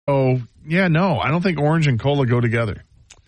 Oh, yeah, no. I don't think orange and cola go together.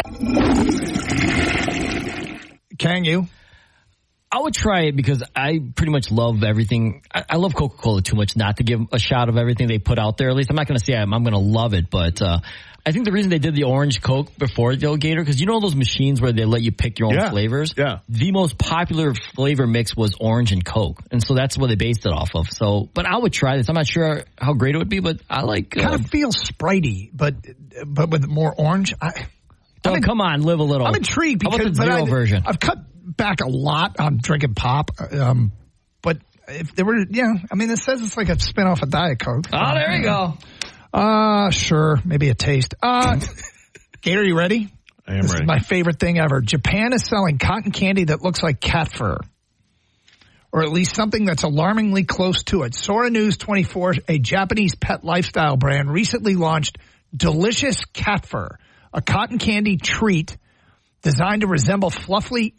Can you? I would try it because I pretty much love everything. I love Coca-Cola too much not to give a shot of everything they put out there. At least I'm not going to say I'm going to love it, but I think the reason they did the orange Coke before the Gator, because you know those machines where they let you pick your own flavors? Yeah. The most popular flavor mix was orange and Coke, and so that's what they based it off of. So, but I would try this. I'm not sure how great it would be, but I like... kind of feels Spritey, but with more orange. Come on, live a little. I'm intrigued because how about the zero version? I've cut back a lot on drinking pop, but if there were, it says it's like a spin-off of Diet Coke. Oh, there you go. Sure, maybe a taste. Gator, you ready? I am ready. This is my favorite thing ever. Japan is selling cotton candy that looks like cat fur, or at least something that's alarmingly close to it. Sora News 24, a Japanese pet lifestyle brand, recently launched Delicious Cat Fur, a cotton candy treat designed to resemble fluffy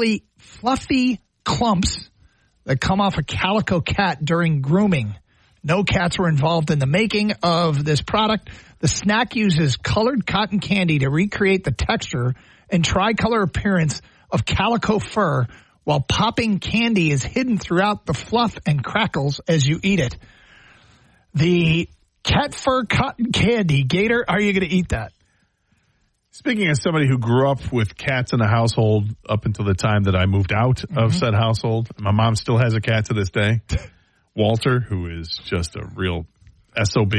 clumps that come off a calico cat during grooming. No cats were involved in the making of this product. The snack uses colored cotton candy to recreate the texture and tricolor appearance of calico fur, while popping candy is hidden throughout the fluff and crackles as you eat it. The cat fur cotton candy, Gator, are you going to eat that? Speaking as somebody who grew up with cats in the household up until the time that I moved out of said household, my mom still has a cat to this day, Walter, who is just a real SOB.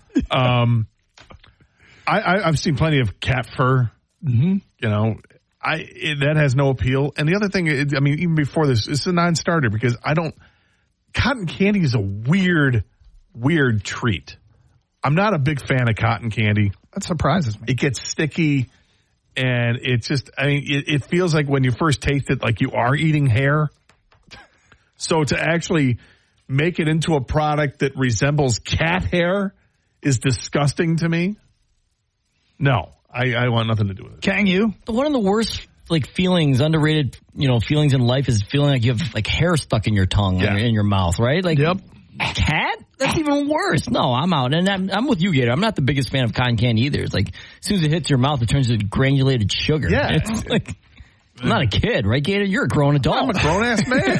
I've seen plenty of cat fur. Mm-hmm. That has no appeal. And the other thing, even before this, it's a non-starter because cotton candy is a weird treat. I'm not a big fan of cotton candy. That surprises me. It gets sticky, and it's just, it feels like when you first taste it, like you are eating hair. So to actually make it into a product that resembles cat hair is disgusting to me. No, I want nothing to do with it. Can you? One of the worst feelings, underrated, feelings in life is feeling like you have hair stuck in your tongue in your mouth, right? Yep. Cat? That's even worse. No, I'm out. And I'm with you, Gator. I'm not the biggest fan of cotton candy either. It's like, as soon as it hits your mouth, it turns into granulated sugar. Yeah. It's like, I'm not a kid, right, Gator? You're a grown adult. I'm a grown-ass man.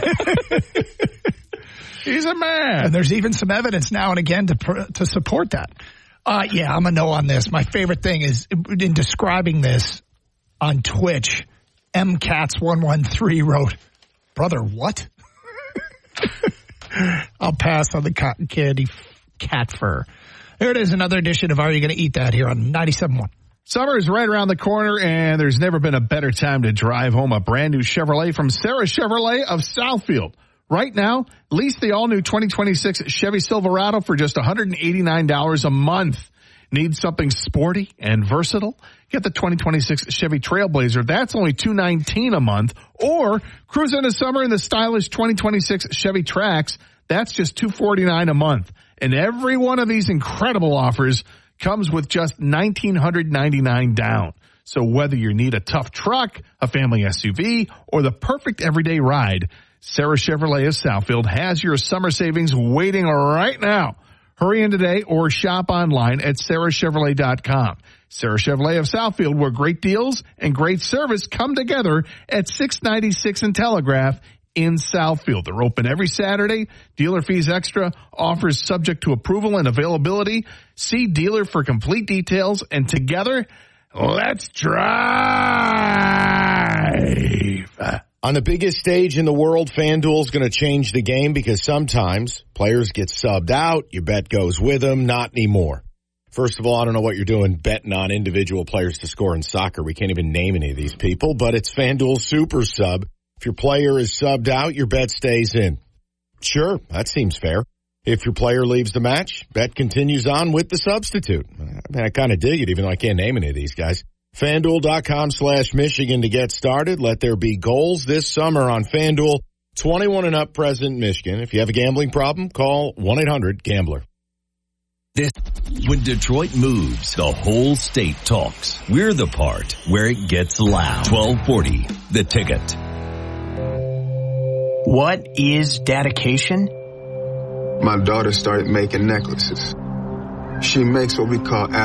He's a man. And there's even some evidence now and again to support that. I'm a no on this. My favorite thing is, in describing this on Twitch, MCats113 wrote, "Brother, what?" I'll pass on the cotton candy cat fur. There it is, another edition of Are You Going to Eat That here on 97.1. Summer is right around the corner, and there's never been a better time to drive home a brand new Chevrolet from Sarah Chevrolet of Southfield. Right now, lease the all-new 2026 Chevy Silverado for just $189 a month. Need something sporty and versatile? Get the 2026 Chevy Trailblazer. That's only $219 a month. Or cruise into summer in the stylish 2026 Chevy Trax. That's just $249 a month. And every one of these incredible offers comes with just $1,999 down. So whether you need a tough truck, a family SUV, or the perfect everyday ride, Sarah Chevrolet of Southfield has your summer savings waiting right now. Hurry in today or shop online at sarahchevrolet.com. Sarah Chevrolet of Southfield, where great deals and great service come together at 696 and Telegraph in Southfield. They're open every Saturday. Dealer fees extra. Offers subject to approval and availability. See dealer for complete details. And together, let's drive. On the biggest stage in the world, FanDuel's going to change the game because sometimes players get subbed out. Your bet goes with them. Not anymore. First of all, I don't know what you're doing betting on individual players to score in soccer. We can't even name any of these people, but it's FanDuel Super Sub. If your player is subbed out, your bet stays in. Sure, that seems fair. If your player leaves the match, bet continues on with the substitute. I kind of dig it, even though I can't name any of these guys. FanDuel.com/Michigan to get started. Let there be goals this summer on FanDuel. 21 and up present Michigan. If you have a gambling problem, call 1-800-GAMBLER. When Detroit moves, the whole state talks. We're the part where it gets loud. 1240, The Ticket. What is dedication? My daughter started making necklaces. She makes what we call